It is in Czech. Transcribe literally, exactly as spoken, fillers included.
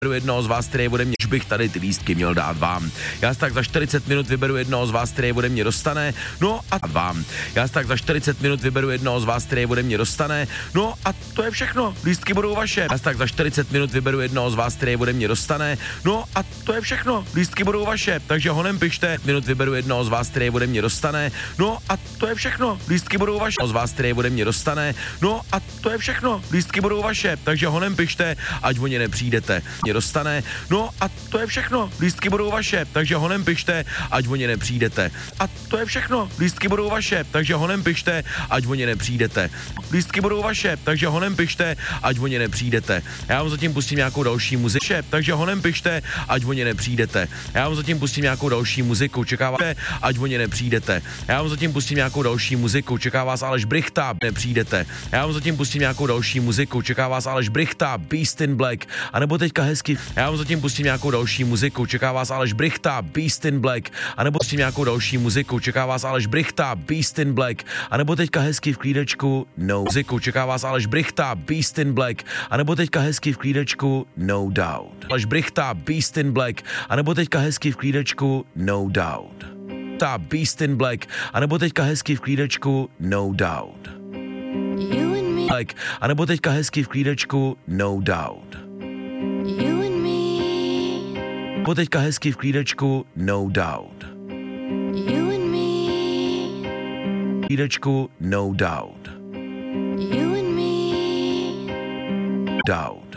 jednoho z vás, který je ode mě, už bych tady ty lístky měl dát vám. Já tak za čtyřicet minut vyberu jednoho z vás, který je ode mě dostane, no a vám. Já tak za čtyřicet minut vyberu jednoho z vás, který je ode mě dostane, no a to je všechno, lístky budou vaše. Já tak za čtyřicet minut vyberu jednoho z vás, který je ode mě dostane, no a to je všechno, lístky budou vaše, takže honem pište, minut vyberu jednoho z vás, který je ode mě dostane, no a to je všechno, lístky budou vaše. Z vás, který je ode mě dostane, no a to je všechno, lístky budou vaše, takže honem pište, ať o ně nepřijdete. Mě dostane, no a to je všechno, lístky budou vaše, takže honem pište, ať o ně nepřijdete. A to je všechno, lístky budou vaše, takže honem pište, ať o ně nepřijdete. Lístky budou vaše, takže honem pište, ať o ně nepřijdete. Já vám zatím pustím nějakou další muziku, takže honem pište, ať o ně nepřijdete. Já vám zatím pustím nějakou další muziku, čeká vás, ať o ně nepřijdete. Já vám zatím pustím nějakou další muziku, čeká vás Aleš Brichta, nepřijdete. Já vám zatím pustím nějakou další muziku, čeká vás Aleš Brichta, Beast in Black, anebo teďka hezky. Já vám zatím pustím nějakou další muziku, čeká vás Aleš Brichta, Beast in Black, anebo pustím nějakou další muziku, čeká vás Aleš Brichta, Beast in Black, anebo teďka hezky v klídečku, no muziku, čeká vás Aleš Brichta, Beast in Black, anebo teďka hezky v klídečku, no doubt. Aleš Brichta, Beast in Black, anebo teďka hezky v klídečku, no doubt. Ta Beast in Black, anebo teďka hezky v klídečku, no doubt. Black, anebo teďka hezky v klídečku, no doubt. Nebo teďka hezky v klídečku, no doubt. Klídečku, no doubt. Doubt.